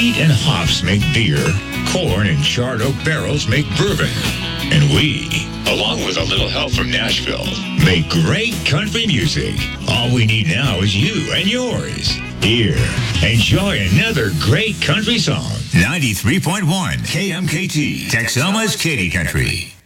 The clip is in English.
Wheat and hops make beer. Corn and charred oak barrels make bourbon. And we, along with a little help from Nashville, make great country music. All we need now is you and yours. Here, enjoy another great country song. 93.1 KMKT, Texoma's Katy Country.